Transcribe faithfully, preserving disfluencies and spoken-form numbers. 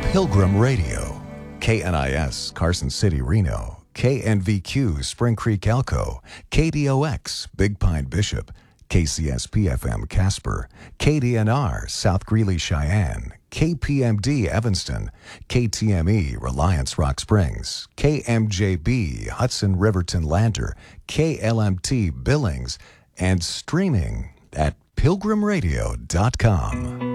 Pilgrim Radio, K N I S, Carson City, Reno, K N V Q, Spring Creek, Elko, K D O X, Big Pine, Bishop, K C S P F M, Casper, K D N R, South Greeley, Cheyenne, K P M D, Evanston, K T M E, Reliance, Rock Springs, K M J B, Hudson, Riverton, Lander, K L M T, Billings, and streaming at pilgrim radio dot com.